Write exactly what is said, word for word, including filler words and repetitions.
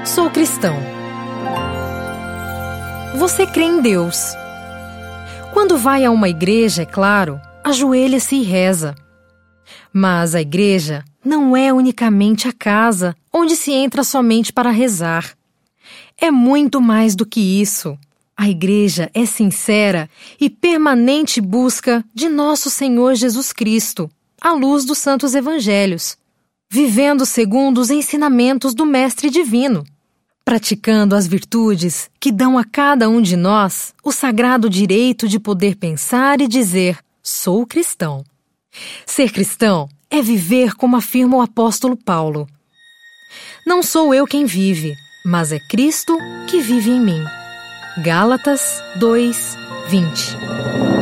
Sou cristão. Você crê em Deus. Quando vai a uma igreja, é claro, ajoelha-se e reza. Mas a igreja não é unicamente a casa onde se entra somente para rezar. É muito mais do que isso. A igreja é sincera e permanente busca de nosso Senhor Jesus Cristo, à luz dos santos evangelhos, vivendo segundo os ensinamentos do Mestre Divino, praticando as virtudes que dão a cada um de nós o sagrado direito de poder pensar e dizer: sou cristão. Ser cristão é viver como afirma o apóstolo Paulo. Não sou eu quem vive, mas é Cristo que vive em mim. Gálatas dois, vinte.